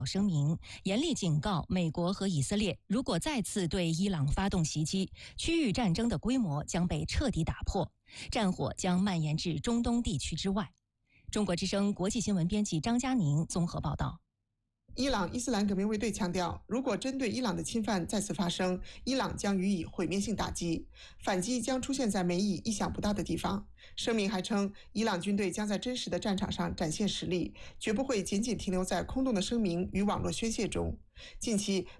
声明，严厉警告美国和以色列，如果再次对伊朗发动袭击，区域战争的规模将被彻底打破，战火将蔓延至中东地区之外。中国之声国际新闻编辑张嘉宁综合报道。 伊朗伊斯兰革命卫队强调，如果针对伊朗的侵犯再次发生，伊朗将予以毁灭性打击，反击将出现在美以意想不到的地方。声明还称，伊朗军队将在真实的战场上展现实力，绝不会仅仅停留在空洞的声明与网络宣泄中。近期，